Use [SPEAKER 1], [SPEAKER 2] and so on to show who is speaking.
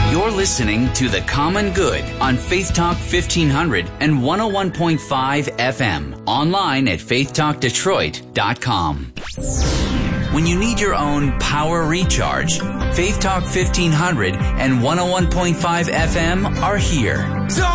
[SPEAKER 1] You're listening to The Common Good on Faith Talk 1500 and 101.5 FM. Online at faithtalkdetroit.com. When you need your own power recharge, Faith Talk 1500 and 101.5 FM are here.